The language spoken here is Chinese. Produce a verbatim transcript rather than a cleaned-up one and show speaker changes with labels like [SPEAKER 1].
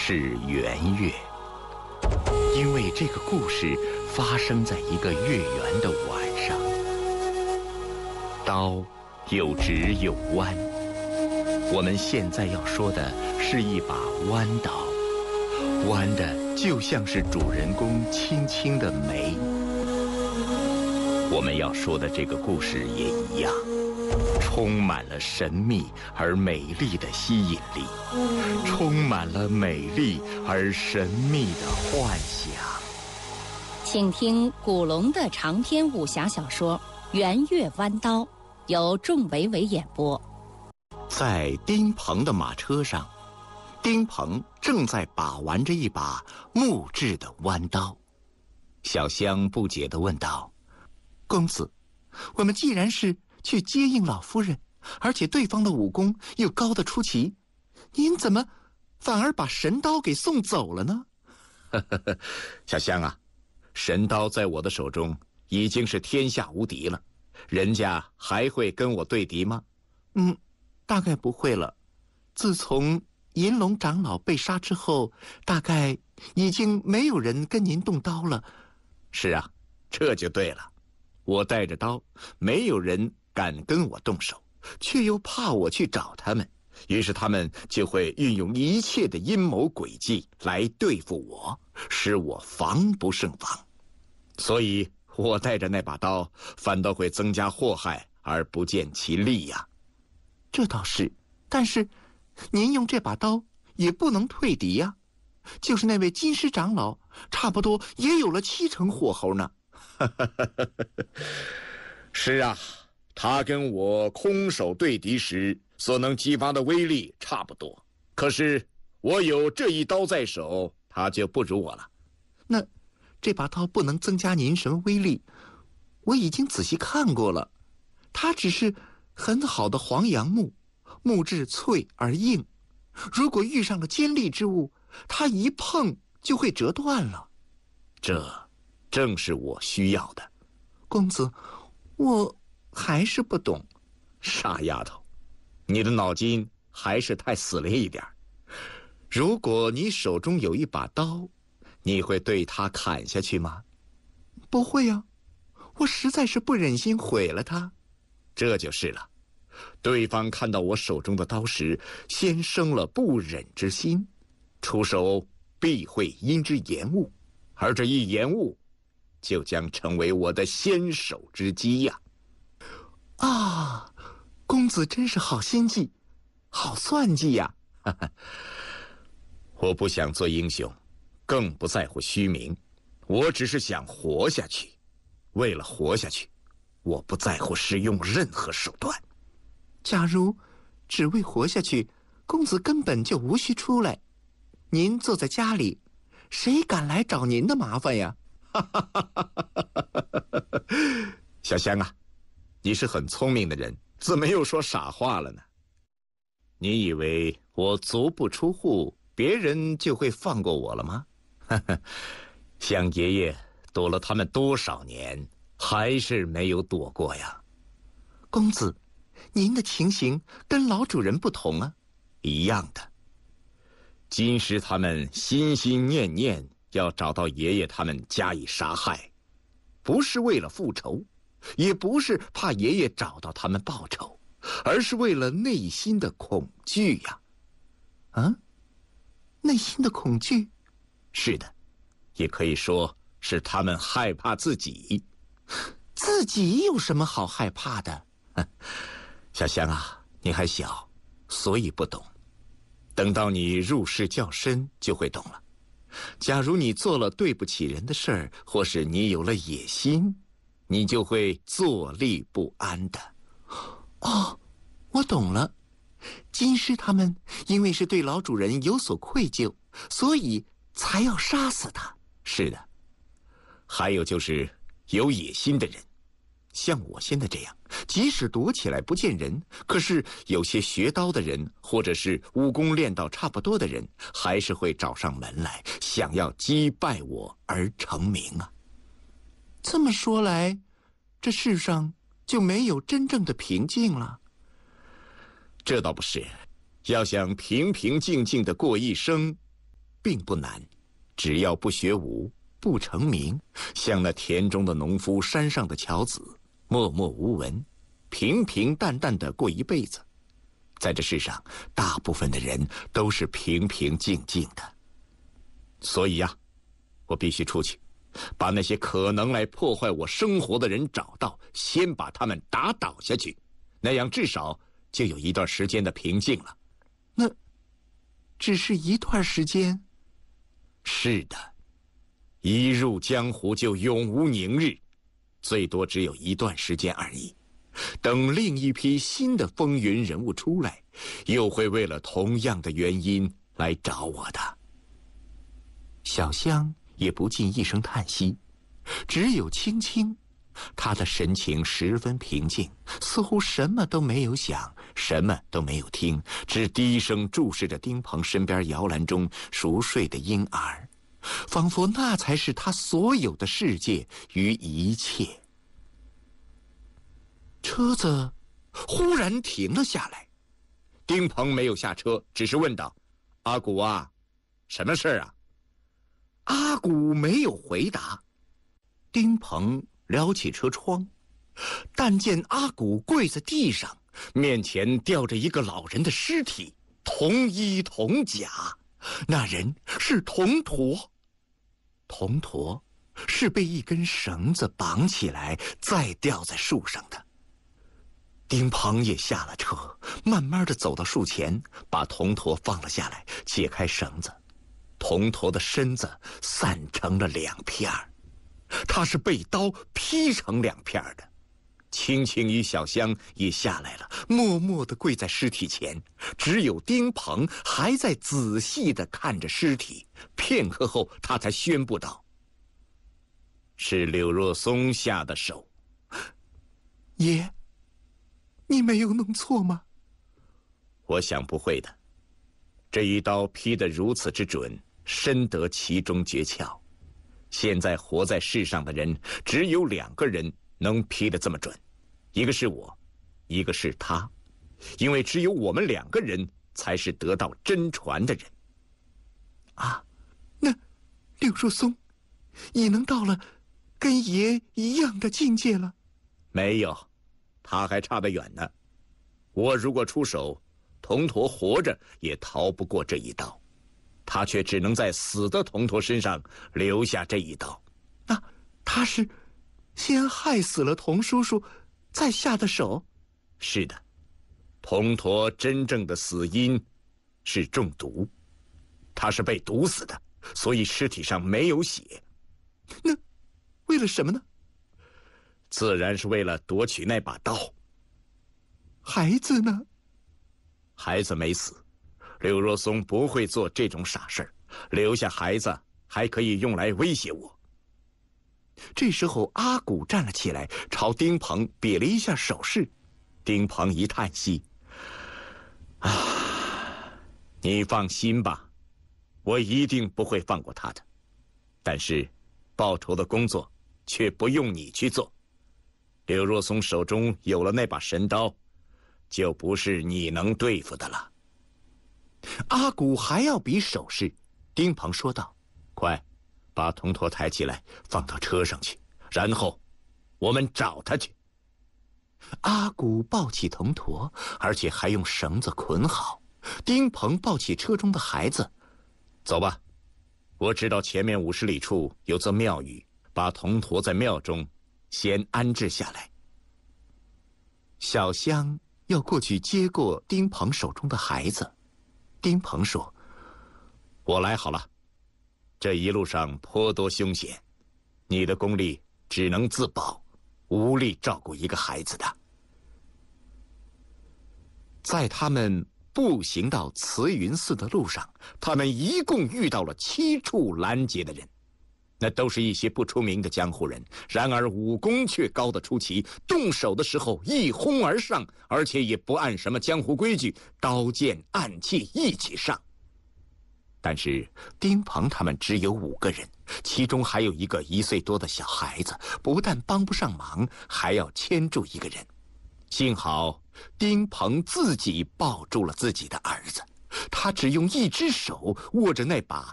[SPEAKER 1] 是圆月，因为这个故事发生在一个月圆的晚上。刀有直有弯，我们现在要说的是一把弯刀，弯的就像是主人公轻轻的眉。我们要说的这个故事也一样，充满了神秘而美丽的吸引力，充满了美丽而神秘的幻想。
[SPEAKER 2] 请听古龙的长篇武侠小说《圆月弯刀》，由仲维维演播。
[SPEAKER 1] 在丁鹏的马车上，丁鹏正在把玩着一把木质的弯刀。小香不解地问道：公子，我们既然是去接应老夫人，而且对方的武功又高得出奇，您怎么反而把神刀给送走了呢？小香啊，神刀在我的手中已经是天下无敌了，人家还会跟我对敌吗？嗯，大概不会了。自从银龙长老被杀之后，大概已经没有人跟您动刀了。是啊，这就对了。我带着刀，没有人敢跟我动手，却又怕我去找他们，于是他们就会运用一切的阴谋诡计来对付我，使我防不胜防。所以我带着那把刀，反倒会增加祸害而不见其利呀。这倒是，但是您用这把刀也不能退敌呀。就是那位金狮长老，差不多也有了七成火候呢。是啊，他跟我空手对敌时所能激发的威力差不多，可是我有这一刀在手，他就不如我了。那这把刀不能增加您什么威力，我已经仔细看过了，它只是很好的黄杨木，木质脆而硬，如果遇上了尖利之物，它一碰就会折断了。这正是我需要的。公子，我还是不懂。傻丫头，你的脑筋还是太死了一点。如果你手中有一把刀，你会对它砍下去吗？不会啊，我实在是不忍心毁了它。这就是了，对方看到我手中的刀时，先生了不忍之心，出手必会因之延误，而这一延误就将成为我的先手之机呀！啊，公子真是好心计，好算计呀！我不想做英雄，更不在乎虚名，我只是想活下去。为了活下去，我不在乎使用任何手段。假如只为活下去，公子根本就无需出来。您坐在家里，谁敢来找您的麻烦呀？小香啊，你是很聪明的人，怎么又说傻话了呢？你以为我足不出户，别人就会放过我了吗？想爷爷躲了他们多少年，还是没有躲过呀。公子，您的情形跟老主人不同啊。一样的。金狮他们心心念念要找到爷爷他们加以杀害，不是为了复仇，也不是怕爷爷找到他们报仇，而是为了内心的恐惧呀。啊？内心的恐惧？是的，也可以说是他们害怕自己。自己有什么好害怕的？小香啊，你还小，所以不懂。等到你入世较深，就会懂了。假如你做了对不起人的事儿，或是你有了野心，你就会坐立不安的。哦，我懂了。金狮他们因为是对老主人有所愧疚，所以才要杀死他。是的。还有就是有野心的人，像我现在这样，即使躲起来不见人，可是有些学刀的人，或者是武功练到差不多的人，还是会找上门来，想要击败我而成名啊。这么说来，这世上就没有真正的平静了。这倒不是，要想平平静静的过一生， 并不难，只要不学武，不成名，像那田中的农夫、山上的樵子，默默无闻，平平淡淡的过一辈子。在这世上，大部分的人都是平平静静的。所以呀、啊，我必须出去，把那些可能来破坏我生活的人找到，先把他们打倒下去，那样至少就有一段时间的平静了。
[SPEAKER 3] 那只是一段时间？
[SPEAKER 1] 是的，一入江湖就永无宁日，最多只有一段时间而已。等另一批新的风云人物出来，又会为了同样的原因来找我的。
[SPEAKER 3] 小香也不禁一声叹息，只有青青，她的神情十分平静，似乎什么都没有想，什么都没有听，只低声注视着丁鹏身边摇篮中熟睡的婴儿，仿佛那才是他所有的世界与一切。车子忽然停了下来，
[SPEAKER 1] 丁鹏没有下车，只是问道：“阿古啊，什么事儿啊？”
[SPEAKER 3] 阿古没有回答。丁鹏撩起车窗，但见阿古跪在地上，面前吊着一个老人的尸体，同衣同甲。那人是铜驼，铜驼是被一根绳子绑起来再吊在树上的。丁鹏也下了车，慢慢地走到树前，把铜驼放了下来，解开绳子。铜驼的身子散成了两片儿，他是被刀劈成两片的。青青与小香也下来了，默默地跪在尸体前，只有丁鹏还在仔细地看着尸体。片刻后，他才宣布道：“
[SPEAKER 1] 是柳若松下的手。”
[SPEAKER 3] 爷，你没有弄错吗？
[SPEAKER 1] 我想不会的，这一刀劈得如此之准，深得其中诀窍。现在活在世上的人，只有两个人能劈得这么准，一个是我，一个是他，因为只有我们两个人才是得到真传的人。
[SPEAKER 3] 啊，那柳若松已能到了跟爷一样的境界了？
[SPEAKER 1] 没有，他还差得远呢。我如果出手，铜驼活着也逃不过这一刀，他却只能在死的铜驼身上留下这一刀。
[SPEAKER 3] 那他是先害死了童叔叔，再下的手？
[SPEAKER 1] 是的，铜驼真正的死因是中毒，他是被毒死的，所以尸体上没有血。
[SPEAKER 3] 那为了什么呢？
[SPEAKER 1] 自然是为了夺取那把刀。
[SPEAKER 3] 孩子呢？
[SPEAKER 1] 孩子没死，柳若松不会做这种傻事儿，留下孩子还可以用来威胁我。
[SPEAKER 3] 这时候阿古站了起来，朝丁鹏比了一下手势。
[SPEAKER 1] 丁鹏一叹息：“啊，你放心吧，我一定不会放过他的。但是，报仇的工作却不用你去做。柳若松手中有了那把神刀，就不是你能对付的了。”
[SPEAKER 3] 阿古还要比手势，丁鹏说道：“
[SPEAKER 1] 快，把铜驼抬起来，放到车上去，然后我们找他去。”
[SPEAKER 3] 阿古抱起铜驼，而且还用绳子捆好。丁鹏抱起车中的孩子：“
[SPEAKER 1] 走吧，我知道前面五十里处有座庙宇，把铜驼在庙中先安置下来。”
[SPEAKER 3] 小香要过去接过丁鹏手中的孩子。丁鹏说：“
[SPEAKER 1] 我来好了，这一路上颇多凶险，你的功力只能自保，无力照顾一个孩子的。”
[SPEAKER 3] 在他们步行到慈云寺的路上，他们一共遇到了七处拦截的人，
[SPEAKER 1] 那都是一些不出名的江湖人，然而武功却高得出奇，动手的时候一哄而上，而且也不按什么江湖规矩，刀剑暗器一起上。
[SPEAKER 3] 但是丁鹏他们只有五个人，其中还有一个一岁多的小孩子，不但帮不上忙，还要牵住一个人。幸好丁鹏自己抱住了自己的儿子，他只用一只手握着那把